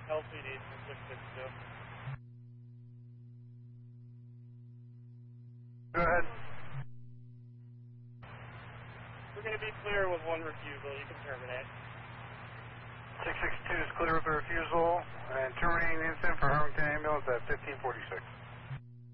LCD from 662. Go ahead. We're going to be clear with one refusal. You can terminate. 662 is clear with the refusal, and terminating the incident for Harrington Ambulance at 1546.